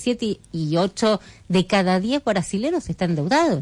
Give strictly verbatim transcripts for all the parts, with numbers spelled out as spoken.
siete y ocho de cada diez brasileños están endeudados.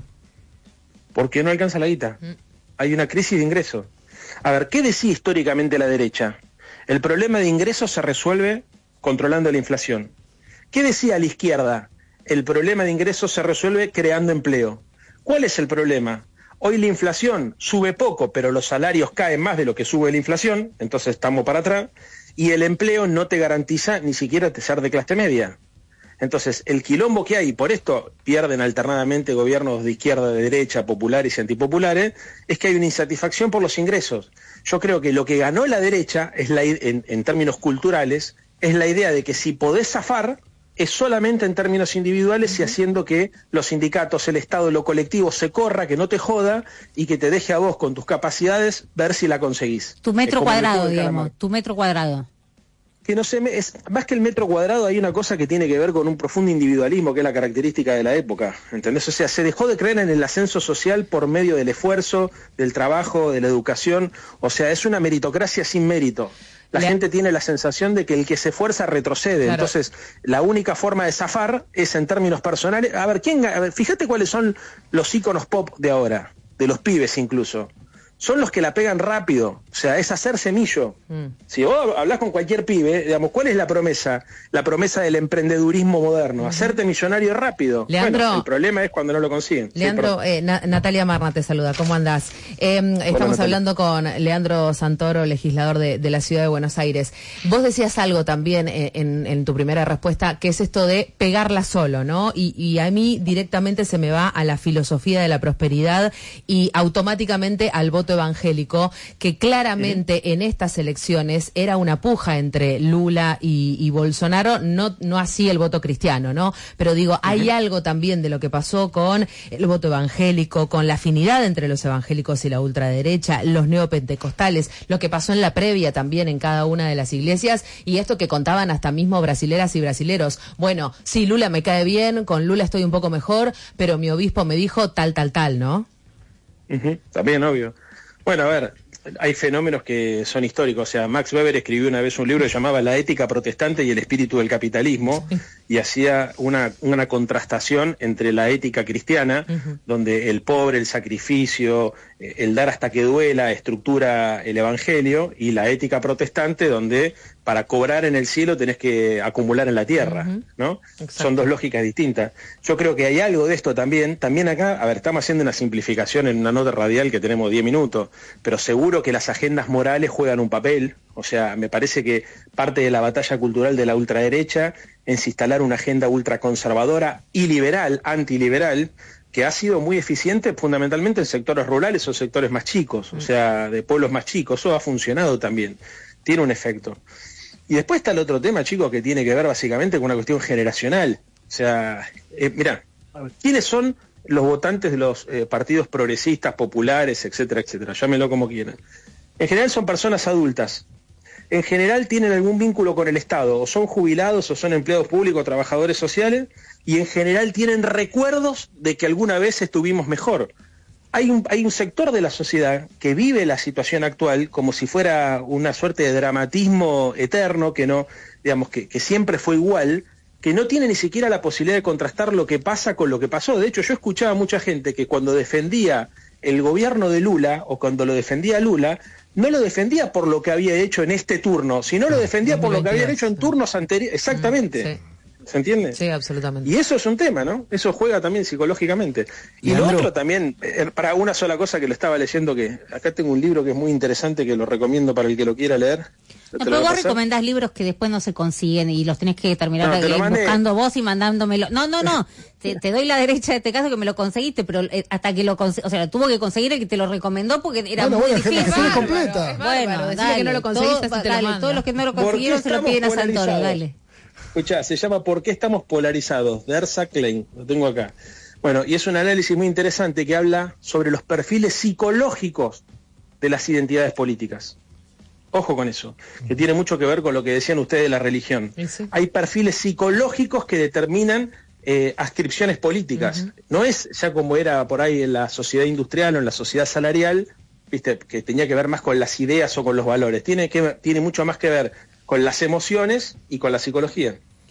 Porque no alcanza la guita. Mm. Hay una crisis de ingresos. A ver, ¿qué decía históricamente la derecha? El problema de ingresos se resuelve controlando la inflación. ¿Qué decía la izquierda? El problema de ingresos se resuelve creando empleo. ¿Cuál es el problema? Hoy la inflación sube poco, pero los salarios caen más de lo que sube la inflación, entonces estamos para atrás, y el empleo no te garantiza ni siquiera ser de clase media. Entonces, el quilombo que hay, y por esto pierden alternadamente gobiernos de izquierda, de derecha, populares y antipopulares, es que hay una insatisfacción por los ingresos. Yo creo que lo que ganó la derecha, es la, en, en términos culturales, es la idea de que si podés zafar, es solamente en términos individuales y haciendo que los sindicatos, el Estado, lo colectivo se corra, que no te joda y que te deje a vos con tus capacidades ver si la conseguís. Tu metro cuadrado, digamos, tu metro cuadrado. Que no sé, es más que el metro cuadrado, hay una cosa que tiene que ver con un profundo individualismo, que es la característica de la época, ¿entendés? O sea, se dejó de creer en el ascenso social por medio del esfuerzo, del trabajo, de la educación, o sea, es una meritocracia sin mérito. La Bien. gente tiene la sensación de que el que se esfuerza retrocede, claro. Entonces la única forma de zafar es en términos personales. A ver, ¿quién? A ver, fíjate cuáles son los íconos pop de ahora, de los pibes incluso. Son los que la pegan rápido, o sea, es hacer semillo. Mm. Si vos hablás con cualquier pibe, digamos, ¿cuál es la promesa? La promesa del emprendedurismo moderno, mm. hacerte millonario rápido. Leandro, bueno, el problema es cuando no lo consiguen. Leandro, sí, eh, Na Natalia Marna te saluda, ¿cómo andás? Eh, estamos Hola, hablando con Leandro Santoro, legislador de, de la Ciudad de Buenos Aires. Vos decías algo también en, en, en tu primera respuesta, que es esto de pegarla solo, ¿no? Y, y a mí directamente se me va a la filosofía de la prosperidad y automáticamente al voto evangélico, que claramente uh-huh. en estas elecciones era una puja entre Lula y, y Bolsonaro, no, no así el voto cristiano, ¿no? Pero digo, uh-huh. hay algo también de lo que pasó con el voto evangélico, con la afinidad entre los evangélicos y la ultraderecha, los neopentecostales, lo que pasó en la previa también en cada una de las iglesias, y esto que contaban hasta mismo brasileras y brasileros. Bueno, sí, Lula me cae bien, con Lula estoy un poco mejor, pero mi obispo me dijo tal, tal, tal, ¿no? Uh-huh. También, obvio. Bueno, a ver, hay fenómenos que son históricos. O sea, Max Weber escribió una vez un libro que llamaba La ética protestante y el espíritu del capitalismo, sí. y hacía una, una contrastación entre la ética cristiana, uh-huh. donde el pobre, el sacrificio, el dar hasta que duela estructura el evangelio, y la ética protestante, donde para cobrar en el cielo tenés que acumular en la tierra, uh-huh. ¿no? Exacto. Son dos lógicas distintas. Yo creo que hay algo de esto también. También acá, a ver, estamos haciendo una simplificación en una nota radial que tenemos diez minutos, pero seguro que las agendas morales juegan un papel. O sea, me parece que parte de la batalla cultural de la ultraderecha es instalar una agenda ultraconservadora y liberal, antiliberal, que ha sido muy eficiente fundamentalmente en sectores rurales o sectores más chicos, o sea, de pueblos más chicos. Eso ha funcionado también, tiene un efecto. Y después está el otro tema, chicos, que tiene que ver básicamente con una cuestión generacional. O sea, eh, mirá, ¿quiénes son los votantes de los eh, partidos progresistas, populares, etcétera, etcétera? Llámenlo como quieran. En general son personas adultas. En general tienen algún vínculo con el Estado, o son jubilados, o son empleados públicos, trabajadores sociales, y en general tienen recuerdos de que alguna vez estuvimos mejor. Hay un, hay un sector de la sociedad que vive la situación actual como si fuera una suerte de dramatismo eterno, que no, digamos, que, que siempre fue igual, que no tiene ni siquiera la posibilidad de contrastar lo que pasa con lo que pasó. De hecho, yo escuchaba a mucha gente que cuando defendía el gobierno de Lula, o cuando lo defendía Lula, no lo defendía por lo que había hecho en este turno, sino lo defendía por lo que había hecho en turnos anteriores. Exactamente. Sí. ¿Se entiende? Sí, absolutamente. Y eso es un tema, ¿no? Eso juega también psicológicamente. Y lo otro también, para una sola cosa que lo estaba leyendo, que acá tengo un libro que es muy interesante, que lo recomiendo para el que lo quiera leer. No, pero vos recomendás libros que después no se consiguen y los tenés que terminar no, eh, buscando vos y mandándomelo. No, no, no. te, te doy la derecha de este caso que me lo conseguiste, pero eh, hasta que lo conseguiste, o sea, tuvo que conseguir el que te lo recomendó porque era bueno, muy bueno, difícil. Que se completa. Bueno, dale, que no lo conseguiste, todo, dale, todos los que no lo consiguieron se lo piden a Santoro, dale. Escuchá, se llama ¿Por qué estamos polarizados? De Erza Klein, lo tengo acá. Bueno, y es un análisis muy interesante que habla sobre los perfiles psicológicos de las identidades políticas. Ojo con eso, que tiene mucho que ver con lo que decían ustedes de la religión. ¿Sí? Hay perfiles psicológicos que determinan eh, adscripciones políticas. Uh-huh. No es ya como era por ahí en la sociedad industrial o en la sociedad salarial, viste, que tenía que ver más con las ideas o con los valores. Tiene, que, tiene mucho más que ver con las emociones y con la psicología.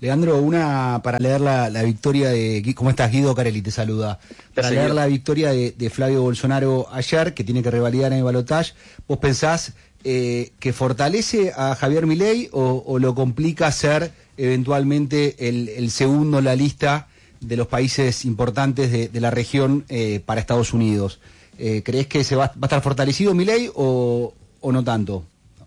Leandro, una para leer la, la victoria de... ¿Cómo estás? Guido Carelli te saluda. Para sí, leer la victoria de, de Flavio Bolsonaro ayer, que tiene que revalidar en el balotaje, ¿vos pensás eh, que fortalece a Javier Milei o, o lo complica ser eventualmente el, el segundo en la lista de los países importantes de, de la región eh, para Estados Unidos? Eh, ¿Crees que se va, va a estar fortalecido Milei o, o no tanto?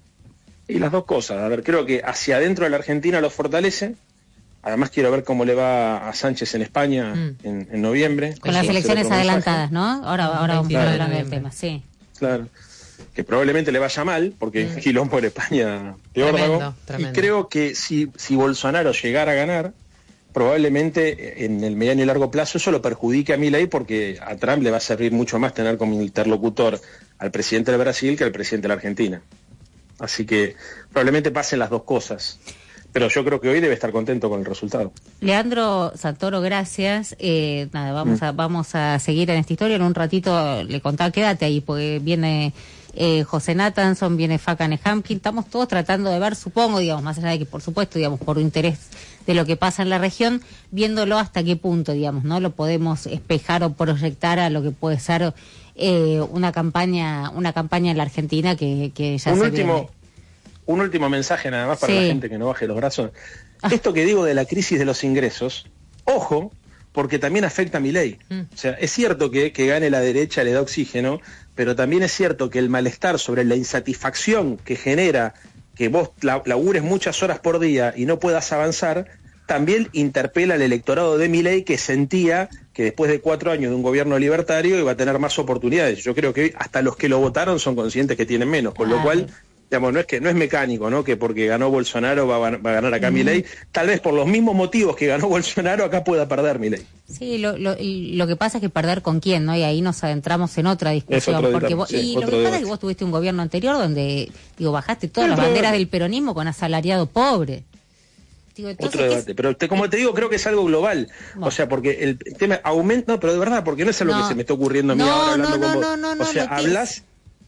Y las dos cosas. A ver, creo que hacia adentro de la Argentina lo fortalece. Además quiero ver cómo le va a Sánchez en España mm. en, en noviembre. Con las elecciones adelantadas, ¿no? Ahora, ahora vamos a hablar del tema, sí. Claro. Que probablemente le vaya mal, porque mm. quilombo en España de órdago. Y creo que si, si Bolsonaro llegara a ganar, probablemente en el mediano y largo plazo eso lo perjudique a Milei, porque a Trump le va a servir mucho más tener como interlocutor al presidente de Brasil que al presidente de la Argentina. Así que probablemente pasen las dos cosas. Pero yo creo que hoy debe estar contento con el resultado. Leandro Santoro, gracias. Eh, nada, vamos mm. a vamos a seguir en esta historia. En un ratito le contaba, quédate ahí, porque viene eh, José Nathanson, viene Fakane Hamkin. Estamos todos tratando de ver, supongo, digamos, más allá de que, por supuesto, digamos, por interés de lo que pasa en la región, viéndolo hasta qué punto, digamos, ¿no? Lo podemos espejar o proyectar a lo que puede ser eh, una campaña una campaña en la Argentina que, que ya un se último viene. Un último mensaje nada más para sí. la gente que no baje los brazos. Ah. Esto que digo de la crisis de los ingresos, ojo, porque también afecta a Milei. Mm. O sea, es cierto que, que gane la derecha le da oxígeno, pero también es cierto que el malestar sobre la insatisfacción que genera que vos labures muchas horas por día y no puedas avanzar, también interpela al electorado de Milei, que sentía que después de cuatro años de un gobierno libertario iba a tener más oportunidades. Yo creo que hasta los que lo votaron son conscientes que tienen menos, con ah. lo cual... Digamos, no es que no es mecánico, ¿no? Que porque ganó Bolsonaro va, va a ganar acá mm. Milei. Tal vez por los mismos motivos que ganó Bolsonaro acá pueda perder Milei. Sí, lo, lo, lo que pasa es que perder con quién, ¿no? Y ahí nos adentramos en otra discusión. Porque debate, vos, sí, y lo que debate. pasa es que vos tuviste un gobierno anterior donde, digo, bajaste todas sí, las banderas del peronismo con asalariado pobre. Digo, otro debate, es... pero te, como te digo, creo que es algo global. No. O sea, porque el tema aumenta, no, pero de verdad, porque no es algo no. que se me está ocurriendo a mí no, ahora hablando no, con no, vos. No, no, no, o sea, no, hablas...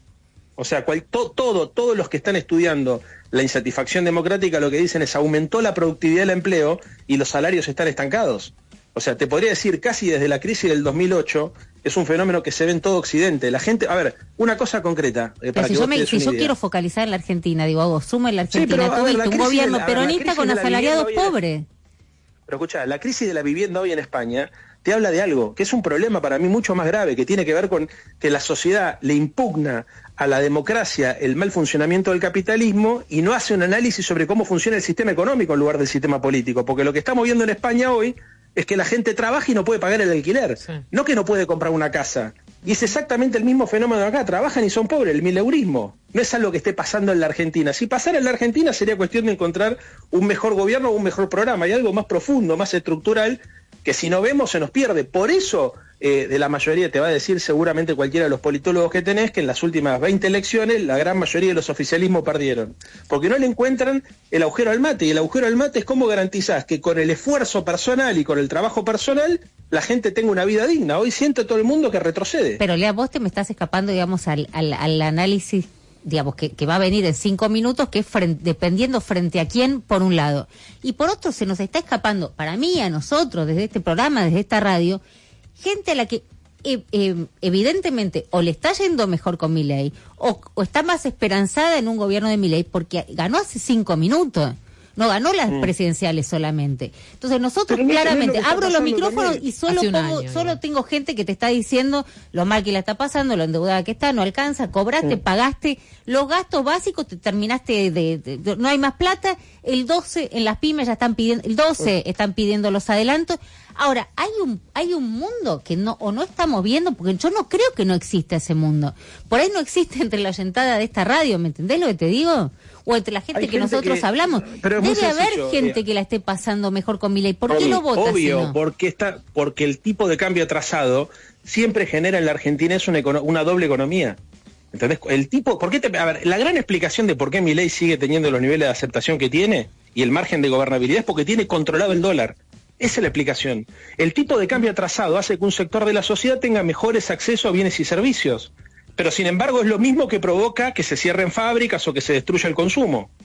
O sea, cual, to, todo, todos los que están estudiando la insatisfacción democrática lo que dicen es aumentó la productividad del empleo y los salarios están estancados. O sea, te podría decir casi desde la crisis del dos mil ocho es un fenómeno que se ve en todo Occidente. La gente, a ver, una cosa concreta. Eh, para si que yo, vos me, si yo quiero focalizar en la Argentina, digo, hago suma en la Argentina, sí, pero, ver, la un gobierno la, peronista con asalariados pobres. Pero escuchá, la crisis de la vivienda hoy en España te habla de algo que es un problema para mí mucho más grave, que tiene que ver con que la sociedad le impugna a la democracia el mal funcionamiento del capitalismo y no hace un análisis sobre cómo funciona el sistema económico en lugar del sistema político, porque lo que estamos viendo en España hoy es que la gente trabaja y no puede pagar el alquiler, sí. no que no puede comprar una casa. Y es exactamente el mismo fenómeno de acá, trabajan y son pobres, el mileurismo. No es algo que esté pasando en la Argentina. Si pasara en la Argentina sería cuestión de encontrar un mejor gobierno o un mejor programa, y algo más profundo, más estructural, que si no vemos se nos pierde. Por eso, eh, de la mayoría, te va a decir seguramente cualquiera de los politólogos que tenés, que en las últimas veinte elecciones la gran mayoría de los oficialismos perdieron. Porque no le encuentran el agujero al mate, y el agujero al mate es cómo garantizás que con el esfuerzo personal y con el trabajo personal la gente tenga una vida digna. Hoy siente todo el mundo que retrocede. Pero Lea, vos te me estás escapando, digamos, al, al, al análisis, digamos, que, que va a venir en cinco minutos, que es frente, dependiendo frente a quién, por un lado. Y por otro, se nos está escapando, para mí, a nosotros, desde este programa, desde esta radio, gente a la que eh, eh, evidentemente o le está yendo mejor con Milei, o, o está más esperanzada en un gobierno de Milei, porque ganó hace cinco minutos. No ganó las mm. presidenciales solamente. Entonces nosotros no claramente, abro los micrófonos también. y solo pongo, año, solo ya. tengo gente que te está diciendo lo mal que la está pasando, lo endeudada que está, no alcanza, cobraste, mm. pagaste los gastos básicos, te terminaste de, de, de, no hay más plata, el doce en las pymes ya están pidiendo, el doce mm. están pidiendo los adelantos. Ahora, hay un hay un mundo que no o no estamos viendo, porque yo no creo que no exista ese mundo. Por ahí no existe entre la oyentada de esta radio, ¿me entendés lo que te digo? O entre la gente hay que gente nosotros que, hablamos. Debe haber gente eh, que la esté pasando mejor con Milei. ¿Por obvio, qué lo vota? Obvio, si no? porque está, porque el tipo de cambio atrasado siempre genera en la Argentina es una, una doble economía. ¿Entendés? El tipo, ¿por qué te, a ver, la gran explicación de por qué Milei sigue teniendo los niveles de aceptación que tiene y el margen de gobernabilidad es porque tiene controlado el dólar. Esa es la explicación. El tipo de cambio atrasado hace que un sector de la sociedad tenga mejores accesos a bienes y servicios. Pero sin embargo es lo mismo que provoca que se cierren fábricas o que se destruya el consumo.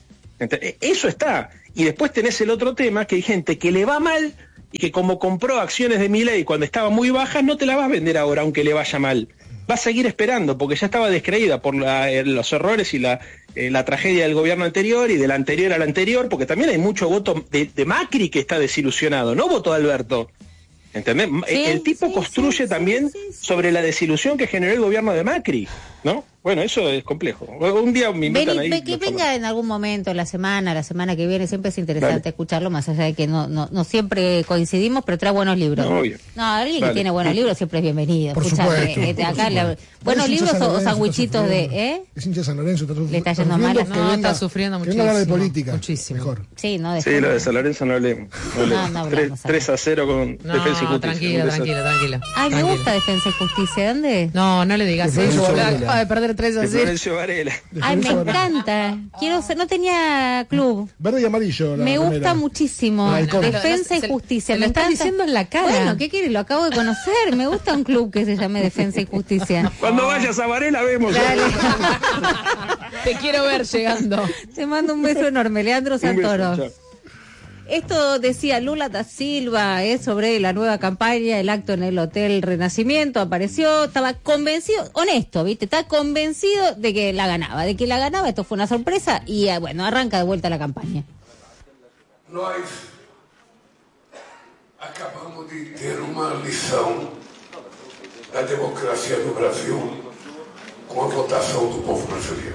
Entonces, eso está. Y después tenés el otro tema, que hay gente que le va mal y que como compró acciones de Milei cuando estaban muy bajas, no te la vas a vender ahora aunque le vaya mal. Va a seguir esperando porque ya estaba descreída por la, eh, los errores y la, eh, la tragedia del gobierno anterior y del anterior al anterior, porque también hay mucho voto de, de Macri que está desilusionado, no votó Alberto. ¿Entendés? Sí, el tipo sí, construye sí, también sí, sí, sobre la desilusión que generó el gobierno de Macri, ¿no? Bueno, eso es complejo. Un día me invitan Ven, ahí. Que venga en algún momento, la semana, la semana que viene, siempre es interesante Dale. escucharlo, más allá de que no, no, no siempre coincidimos, pero trae buenos libros. No, obvio. no alguien Dale. que tiene buenos libros siempre es bienvenido. Por Escuchame, supuesto, este, por acá supuesto. La, buenos libros o sandwichitos de, ¿eh? Es hincha de San Lorenzo, está le está yendo mal. No, venga, está sufriendo muchísimo. Que venga a hablar de política. Muchísimo. Mejor. Sí, no, sí, lo de San Lorenzo no hablemos. No, no, no hablamos. tres a cero con no, Defensa y Justicia. Tranquila, tranquila, tranquila. Ay, me gusta Defensa y Justicia. ¿Dónde? No, no le digas eso. Acaba de perder tres a cero. Varela. Ay, me encanta. Quiero ser, no tenía club. Verde y amarillo. Me gusta remera. muchísimo. No, Defensa no, y Justicia. Se, se me lo está diciendo en la cara. Bueno, ¿qué quieres? Lo acabo de conocer. Me gusta un club que se llame Defensa y Justicia. Cuando vayas a Varela vemos. Dale. Te quiero ver llegando. Te mando un beso enorme, Leandro Santoro. Beso, esto decía Lula da Silva, eh, sobre la nueva campaña, el acto en el Hotel Renacimiento, apareció, estaba convencido, honesto, ¿viste? Está convencido de que la ganaba, de que la ganaba, esto fue una sorpresa, y eh, bueno, arranca de vuelta la campaña. Nós acabamos de ter uma lição da democracia do Brasil com a votação do povo brasileiro.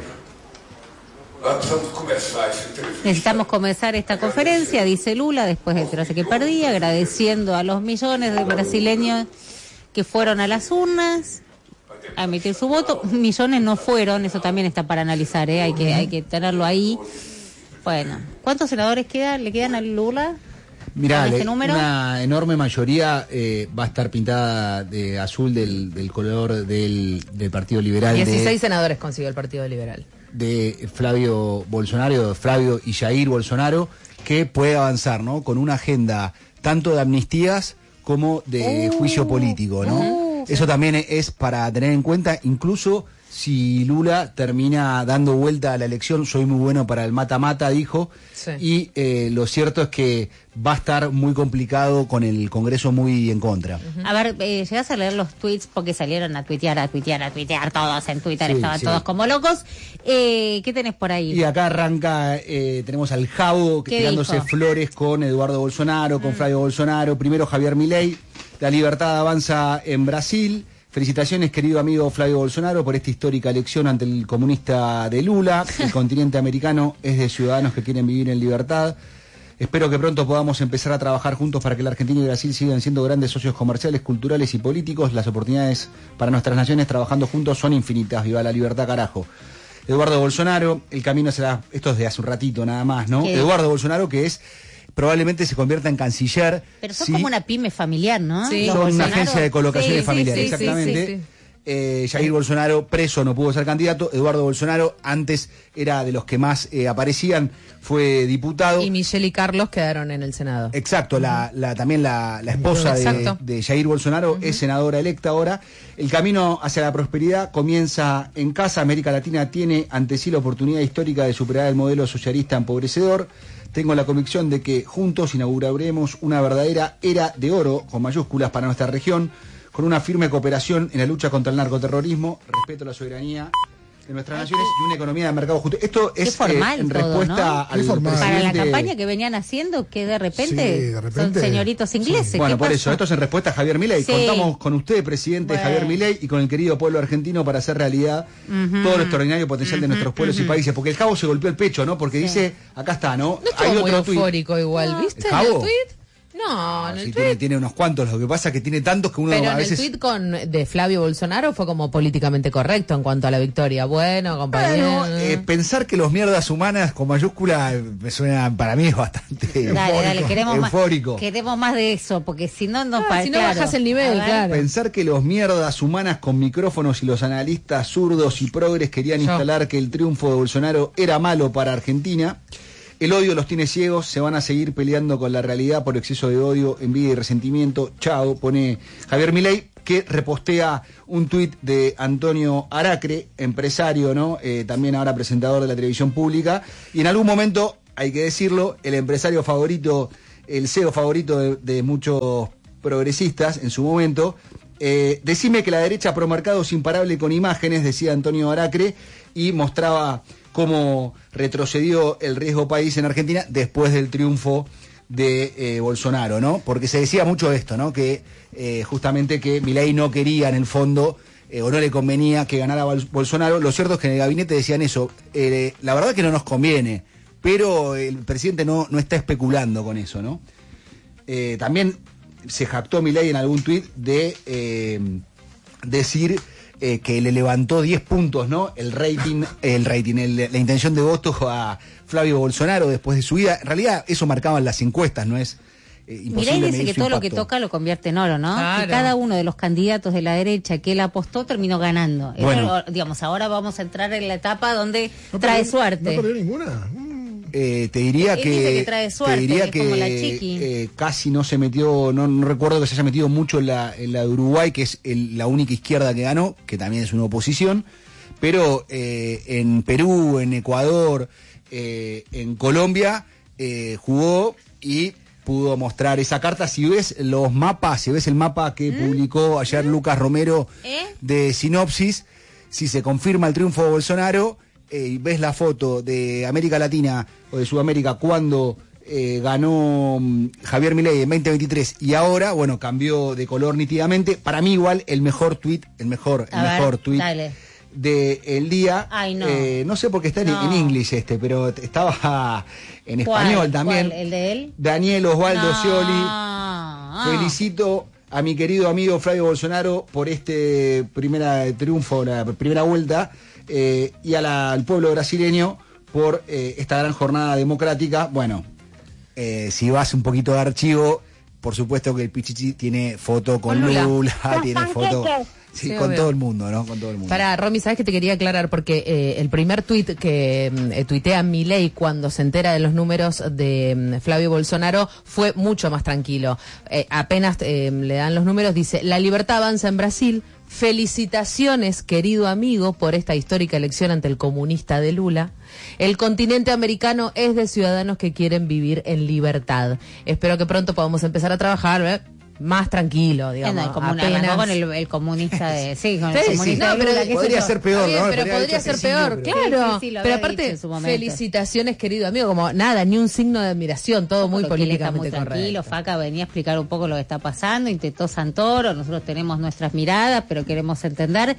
Necesitamos comenzar esta conferencia, dice Lula, después del trance que perdía, agradeciendo a los millones de brasileños que fueron a las urnas a emitir su voto. Millones no fueron, eso también está para analizar, ¿eh? hay que hay que tenerlo ahí. Bueno, ¿cuántos senadores quedan? ¿Le quedan a Lula? Mirá, este número? Una enorme mayoría eh, va a estar pintada de azul del, del color del, del Partido Liberal. dieciséis de, senadores consiguió el Partido Liberal. De Flavio Bolsonaro, de Flavio y Jair Bolsonaro, que puede avanzar, ¿no? Con una agenda tanto de amnistías como de uh, juicio político, ¿no? Uh, Eso sí. también es para tener en cuenta, incluso si Lula termina dando vuelta a la elección, soy muy bueno para el mata-mata, dijo, sí. y eh, lo cierto es que va a estar muy complicado con el Congreso muy en contra. Uh-huh. A ver, eh, llegas a leer los tweets porque salieron a tuitear, a tuitear, a tuitear, todos en Twitter, sí, estaban sí. todos como locos. Eh, ¿Qué tenés por ahí? Y acá arranca, eh, tenemos al Javo tirándose dijo? flores con Eduardo Bolsonaro, con uh-huh. Flavio Bolsonaro, primero Javier Milei, la libertad avanza en Brasil. Felicitaciones, querido amigo Flavio Bolsonaro, por esta histórica elección ante el comunista de Lula. El continente americano es de ciudadanos que quieren vivir en libertad. Espero que pronto podamos empezar a trabajar juntos para que la Argentina y Brasil sigan siendo grandes socios comerciales, culturales y políticos. Las oportunidades para nuestras naciones trabajando juntos son infinitas. Viva la libertad, carajo. Eduardo Bolsonaro, el camino será... Esto es de hace un ratito nada más, ¿no? ¿Qué? Eduardo Bolsonaro, que es... probablemente se convierta en canciller. Pero son sí, como una pyme familiar, ¿no? Sí. Son una agencia de colocaciones sí, familiares, sí, sí, exactamente. Sí, sí, sí. Eh, Jair Bolsonaro preso, no pudo ser candidato. Eduardo Bolsonaro antes era de los que más eh, aparecían, fue diputado. Y Michelle y Carlos quedaron en el Senado. Exacto, uh-huh. la, la, también la, la esposa de, de Jair Bolsonaro uh-huh. es senadora electa ahora. El camino hacia la prosperidad comienza en casa. América Latina tiene ante sí la oportunidad histórica de superar el modelo socialista empobrecedor. Tengo la convicción de que juntos inauguraremos una verdadera era de oro, con mayúsculas, para nuestra región, con una firme cooperación en la lucha contra el narcoterrorismo, respeto a la soberanía de nuestras naciones y una economía de mercado justo. Esto es formal, eh, en todo, respuesta ¿no? al formal. Para la campaña que venían haciendo, que de repente, sí, de repente son señoritos ingleses. Sí. Bueno, por eso, esto es en respuesta a Javier Milei. Sí. Contamos con usted, presidente bueno. Javier Milei, y con el querido pueblo argentino para hacer realidad uh-huh. todo el extraordinario potencial uh-huh. de nuestros pueblos uh-huh. y países. Porque el Javo se golpeó el pecho, ¿no? Porque sí. dice, acá está, ¿no? No estuvo Hay muy otro eufórico tuit. igual, ¿viste? ¿El Javo? ¿En el tuit? No, en el sí, tweet. Tiene, tiene unos cuantos, lo que pasa es que tiene tantos que uno Pero a en veces... el tuit con, de Flavio Bolsonaro fue como políticamente correcto en cuanto a la victoria. Bueno, compañero. Bueno, eh, pensar que los mierdas humanas con mayúscula me suena, para mí es bastante dale, eufórico. Dale, queremos eufórico. Más, queremos más de eso, porque si no, no, ah, para, si no claro. bajas el nivel, claro. Pensar que los mierdas humanas con micrófonos y los analistas zurdos y progres querían Yo. instalar que el triunfo de Bolsonaro era malo para Argentina. El odio los tiene ciegos, se van a seguir peleando con la realidad por exceso de odio, envidia y resentimiento. Chao, pone Javier Milei. que repostea un tuit de Antonio Aracre, empresario, ¿no? Eh, también ahora presentador de la televisión pública, y en algún momento, hay que decirlo, el empresario favorito, el C E O favorito de, de muchos progresistas en su momento. Eh, decime que la derecha pro mercado es imparable con imágenes, decía Antonio Aracre, y mostraba cómo retrocedió el riesgo país en Argentina después del triunfo de eh, Bolsonaro, ¿no? Porque se decía mucho esto, ¿no? Que eh, justamente que Milei no quería en el fondo eh, o no le convenía que ganara Bol- Bolsonaro. Lo cierto es que en el gabinete decían eso. Eh, la verdad que no nos conviene, pero el presidente no, no está especulando con eso, ¿no? Eh, también se jactó Milei en algún tuit de eh, decir eh, que le levantó diez puntos, ¿no? El rating, el rating, el, la intención de voto a Flavio Bolsonaro después de su vida. En realidad eso marcaban las encuestas, ¿no es eh, imposible. Milei dice que todo impacto. lo que toca lo convierte en oro, ¿no? Claro. Que cada uno de los candidatos de la derecha que él apostó terminó ganando. Bueno. Eso, digamos, ahora vamos a entrar en la etapa donde No trae perdió- suerte. No perdió ninguna. Mm. Eh, te diría Él que, dice que trae suerte, te diría es que como la Chiqui. eh, casi no se metió, no, no recuerdo que se haya metido mucho en la, en la de Uruguay, que es el- la única izquierda que ganó, que también es una oposición, pero eh, en Perú, en Ecuador, eh, en Colombia, eh, jugó y pudo mostrar esa carta. Si ves los mapas, si ves el mapa que publicó ayer Lucas Romero ¿Eh? de Sinopsis, si se confirma el triunfo de Bolsonaro, eh, y ves la foto de América Latina o de Sudamérica cuando eh, ganó mm, Javier Milei en veinte veintitrés y ahora, bueno, cambió de color nítidamente. Para mí igual el mejor tuit, el mejor, el A ver, mejor tuit dale. del día. Ay, no. Eh, no sé por qué está en, No. en inglés este, pero t- estaba en ¿Cuál? español también. ¿Cuál? ¿El de él? Daniel Osvaldo No. Scioli. Ah. Felicito a mi querido amigo Flavio Bolsonaro por este primera triunfo, la primera vuelta, eh, y a la- al pueblo brasileño por eh, esta gran jornada democrática. Bueno, eh, si vas un poquito de archivo, por supuesto que el Pichichi tiene foto con, Con Lula. Lula, tiene foto sí, Sí, con obvio. todo el mundo, ¿no? Con todo el mundo. Para, Romy, ¿sabes que te quería aclarar? Porque eh, el primer tuit que mm, eh, tuitea Milei cuando se entera de los números de mm, Flavio Bolsonaro fue mucho más tranquilo. Eh, apenas eh, le dan los números, dice, la libertad avanza en Brasil. Felicitaciones, querido amigo, por esta histórica elección ante el comunista de Lula. El continente americano es de ciudadanos que quieren vivir en libertad. Espero que pronto podamos empezar a trabajar, ¿eh? Más tranquilo, digamos. No, el comuna- apenas- arrancó con el, el comunista de... Sí, con Sí, el sí, comunista no, de pero Lula, qué sé podría yo. ser peor, Está bien, ¿no? pero Podría podría haber ser hecho peor, asesino, claro. Sí, sí, sí, lo pero había dicho aparte, en su momento. felicitaciones, querido amigo, como nada, ni un signo de admiración, todo muy Porque él está muy políticamente tranquilo. correcto. Faca venía a explicar un poco lo que está pasando, intentó Santoro, nosotros tenemos nuestras miradas, pero queremos entender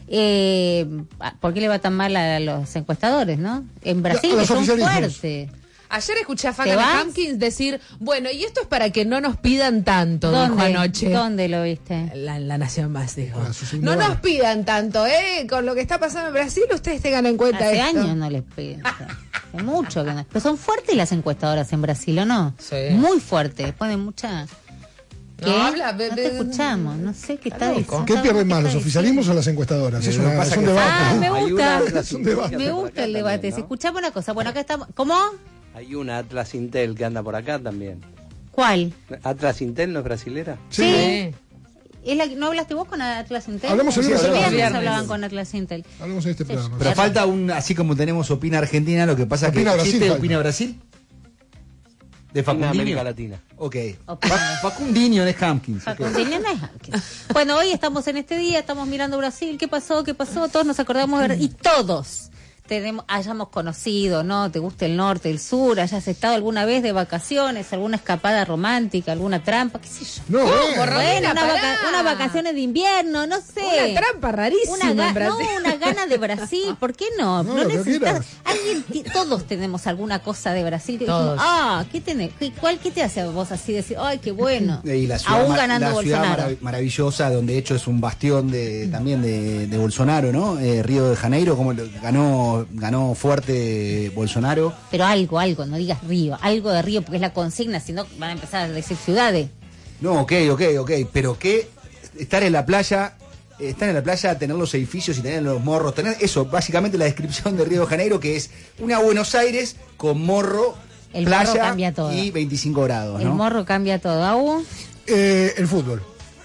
eh, por qué le va tan mal a los encuestadores, ¿no? En Brasil, A los que son oficialismos. fuertes. Ayer escuché a ¿Te Fagan vas? Hampkins decir, bueno, y esto es para que no nos pidan tanto, dijo ¿Dónde? anoche. ¿Dónde lo viste? La, la Nación Más dijo. Ah, sus No ignorantes. nos pidan tanto, ¿eh? Con lo que está pasando en Brasil, ustedes tengan en cuenta Hace esto. años no les piden. o sea, hace mucho que no. Pero son fuertes las encuestadoras en Brasil, ¿o no? Sí. Muy fuertes, ponen mucha... ¿Qué? No, habla, be- No be- te escuchamos, no sé qué está loco. diciendo. ¿Qué pierden más, ¿Qué los está oficialismos diciendo? o las encuestadoras? Es, Lo que una, pasa es un que- debate. Ah, me Hay gusta. una Atlas Es un Intel debate. que Me anda por gusta acá el debate. también, Se ¿no? escuchaba una cosa. Bueno, acá estamos. ¿Cómo? Hay una Atlas Intel que anda por acá también. ¿Cuál? ¿Atlas Intel no es brasilera? Sí. ¿Es la, ¿No hablaste vos con Atlas Intel? Hablamos el Sí, viernes los pasado. viernes Viernes. hablaban con Atlas Intel. Hablamos en este programa. Pero falta un, así como tenemos Opina Argentina, lo que pasa es que Opina Brasil, ¿existe falta. Opina Brasil? ¿De En Facundinho? América Latina. Ok. Opina. Fa- Facundinho es Hampkins. ok. Facundinho no es Hampkins. Bueno, hoy estamos en este día, estamos mirando Brasil. ¿Qué pasó? ¿Qué pasó? Todos nos acordamos de ver. Y todos tenemos, hayamos conocido, ¿no? Te gusta el norte, el sur, hayas estado alguna vez de vacaciones, alguna escapada romántica, alguna trampa, qué sé yo. No, ¿Cómo, bueno. Romina? Bueno, una pará. vaca- unas vacaciones de invierno, no sé. Una trampa rarísima Una ga- en Brasil. No, una gana de Brasil, ¿por qué no? No, No, lo que necesitas. quieras. Alguien, ti- todos tenemos alguna cosa de Brasil que Todos. dijimos, ah, ¿qué tenés? ¿Qué- ¿Cuál qué te hace a vos así decir, ay, qué bueno? Y la ciudad, Aún ma- ganando la ciudad Bolsonaro. marav- maravillosa, donde de hecho es un bastión de también de, de Bolsonaro, ¿no? Eh, Río de Janeiro, como lo- ganó ganó fuerte Bolsonaro. Pero algo, algo, no digas río, algo de río, porque es la consigna, si no van a empezar a decir ciudades. No, ok, ok, ok, pero que estar en la playa, eh, estar en la playa, tener los edificios y tener los morros, tener eso, básicamente la descripción de Río de Janeiro, que es una Buenos Aires con morro, El playa morro cambia todo. y veinticinco grados, El ¿no? morro cambia todo. ¿Aún? Eh, el fútbol.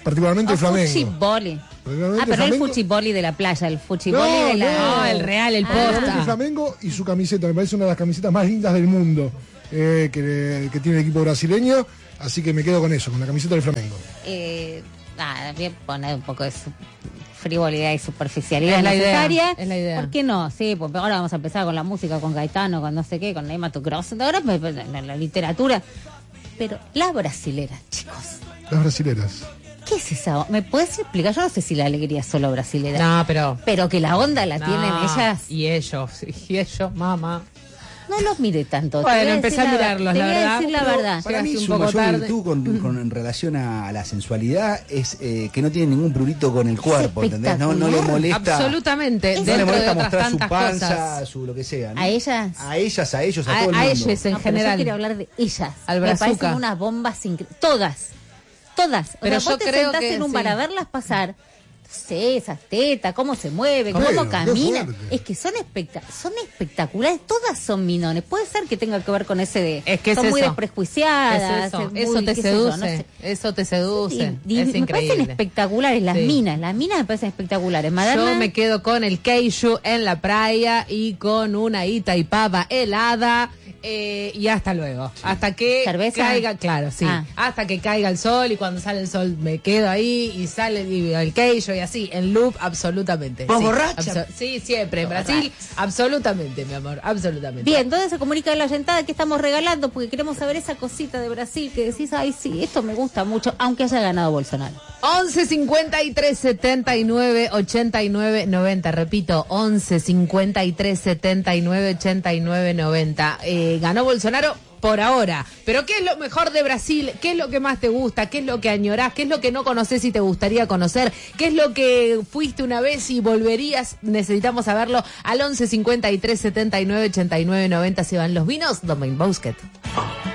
particularmente Oh, el Flamengo. Fuchiboli. Particularmente Ah, pero no el Flamengo. fuchiboli de la playa, el fuchiboli No, de la... no. No, el real, el Ah. Particularmente posta. el Flamengo y su camiseta, me parece una de las camisetas más lindas del mundo eh, que, que tiene el equipo brasileño, así que me quedo con eso, con la camiseta del Flamengo. Eh, nada, voy a poner un poco de su frivolidad y superficialidad Es la idea, necesaria. es la idea. ¿Por qué no? Sí, pues ahora vamos a empezar con la música, con Gaetano, con no sé qué, con Neymar Gross. Ahora me- me- la, la literatura. Pero la brasilera, chicos. Las brasileras. ¿Qué es esa? ¿Me puedes explicar? Yo no sé si la alegría es solo brasilera. No, pero... Pero que la onda la no. tienen ellas. Y ellos, y ellos, mamá. No los mire tanto. te Bueno, voy a empecé decir a la- mirarlos, te la voy a verdad. decir la Pero verdad. Para Llegaste mí un su poco mayor tarde. virtud con, con- en relación a, a la sensualidad es eh, que no tiene ningún prurito con el cuerpo, ¿entendés? No, no le espectacular. molesta. Absolutamente, No le dentro de molesta otras mostrar su tantas panza, cosas. su lo que sea. ¿no? ¿A ellas? A ellas, a ellos, a, A- todo el a mundo. ellos en No, pero general. yo quería hablar de ellas. Al Me brazuca. parecen unas bombas increíbles. Todas. Todas. O Pero sea, yo vos te creo sentás que en un sí. bar a verlas pasar. No sé, esas tetas, cómo se mueven, Bueno, cómo qué caminan. fuerte. Es que son, especta son espectaculares. Todas son minones. Puede ser que tenga que ver con ese de... Es que es son muy eso. desprejuiciadas. Es eso, es muy- eso te qué sé yo, seduce, no sé. eso te seduce, Y- y es me parecen increíble. espectaculares las Sí. minas. Las minas me parecen espectaculares. Madonna, Yo me quedo con el queijo en la playa y con una Itaipava helada eh, y hasta luego. Hasta que ¿Cerveza? caiga, claro, sí. Ah. Hasta que caiga el sol y cuando sale el sol me quedo ahí y sale y el queijo y así, en loop absolutamente. ¿Vos sí, borracha? abso- sí, siempre. En Brasil, absolutamente, mi amor, absolutamente. bien, entonces se comunica la oyentada que estamos regalando porque queremos saber esa cosita de Brasil que decís, ay, sí, esto me gusta mucho, aunque haya ganado Bolsonaro. once cincuenta y tres setenta y nueve ochenta y nueve noventa, repito, once cincuenta y tres setenta y nueve ochenta y nueve noventa. Eh, ganó Bolsonaro por ahora, pero ¿qué es lo mejor de Brasil? ¿Qué es lo que más te gusta? ¿Qué es lo que añorás? ¿Qué es lo que no conoces y te gustaría conocer? ¿Qué es lo que fuiste una vez y volverías? Necesitamos saberlo al once cincuenta y tres setenta y nueve ochenta y nueve noventa. Se van los vinos, Domain Bousquet.